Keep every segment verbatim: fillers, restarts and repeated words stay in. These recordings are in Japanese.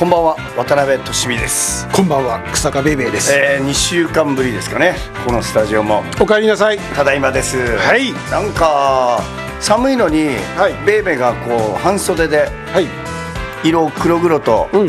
こんばんは、渡辺俊美です。 こんばんは、草加ベイベーです。 えー、にしゅうかんぶりですかね、このスタジオも。 お帰りなさい。 ただいまです。 はい。 なんか寒いのに、はい、ベイベーがこう半袖で、はい、色を黒々と、うん、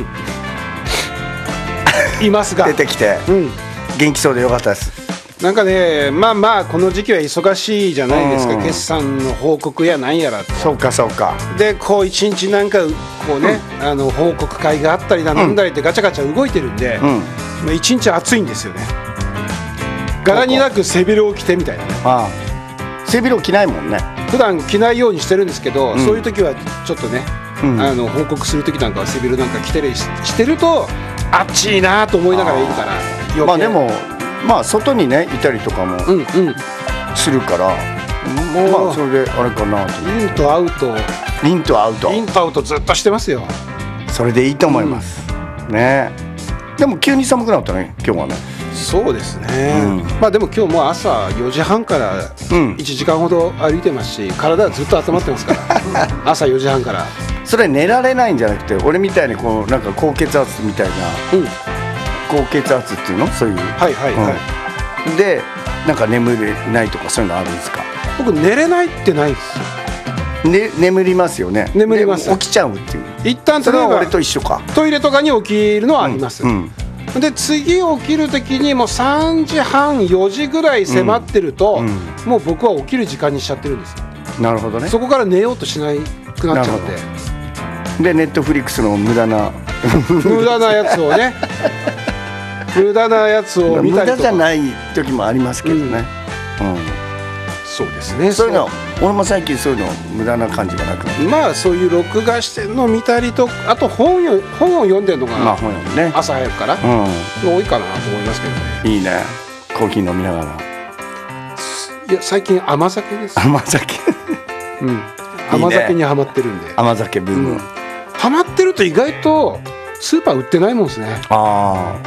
いますが出てきて、うん、元気そうでよかったです。 なんかね、まあまあこの時期は忙しいじゃないですか、うん、決算の報告やなんやらと。 そうかそうか。 でこう一日なんかこうね、うん、あの報告会があったりだなんだりってガチャガチャ動いてるんで、うん、まあ一日暑いんですよね。柄になく背広を着てみたいなね。ああ、背広着ないもんね。 普段着ないようにしてるんですけど、うん、そういう時はちょっとね、うん、あの報告する時なんかは背広なんか着てるしてると暑いなと思いながらいるから。 まあでもまあ外にねいたりとかもするから、うんうん、まあそれであれかなと。 インとアウトインとアウトインとアウトずっとしてますよ。 それでいいと思います、うん、ね。でも急に寒くなったね今日はね。 そうですね、うん、まあでも今日も朝よじはんからいちじかんほど歩いてますし、体はずっと温まってますから、うん、朝よじはんから。 それ寝られないんじゃなくて、俺みたいにこうなんか高血圧みたいな、うん、高血圧っていうのそういう、 はいはいはい、 うん、でなんか眠れないとかそういうのあるんですか？ 僕寝れないってないですよ、 ね、眠りますよね。 眠ります。 起きちゃうっていう。 一旦それは俺と一緒か。 トイレとかに起きるのはあります、うんうん、で次起きる時にもうさんじはんよじぐらい迫ってると、うんうん、もう僕は起きる時間にしちゃってるんですよ。 なるほどね。 そこから寝ようとしなくなっちゃうんで。 でネットフリックスの無駄な無駄なやつをね無駄なやつを見たりとか。無駄じゃない時もありますけどね、うんうん、 そうですね。 そういうの俺も最近そういうの無駄な感じがなくなって、 まあそういう録画してるのを見たりとか、あと本よ本を読んでるのが、まあ本読むね、朝早くから、うん、多いかなと思いますけどね。 いいね、コーヒー飲みながら。 いや最近甘酒です。 甘酒うん、甘酒にハマってるんで。 甘酒ブーム、うん、 ハマってると意外とスーパー売ってないもんですね。 ああ。